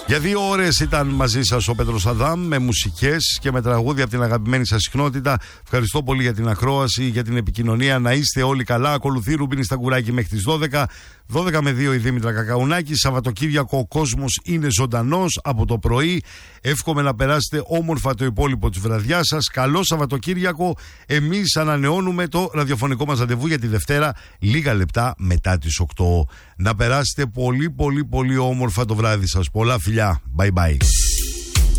Για 2 ώρες ήταν μαζί σας ο Πέτρος Αδάμ με μουσικές και με τραγούδια από την αγαπημένη σας συχνότητα. Ευχαριστώ πολύ για την ακρόαση, για την επικοινωνία. Να είστε όλοι καλά. Ακολουθεί Ρούμπινη Σταγκουράκη μέχρι τις 12. 12 με 2 η Δήμητρα Κακαουνάκη. Σαββατοκύριακο ο κόσμος είναι ζωντανός από το πρωί. Εύχομαι να περάσετε όμορφα το υπόλοιπο της βραδιάς σας. Καλό Σαββατοκύριακο. Εμείς ανανεώνουμε το ραδιοφωνικό μας ραντεβού για τη Δευτέρα λίγα λεπτά μετά τις 8. Να περάσετε πολύ όμορφα το βράδυ σας. Πολλά φιλιά. Bye bye.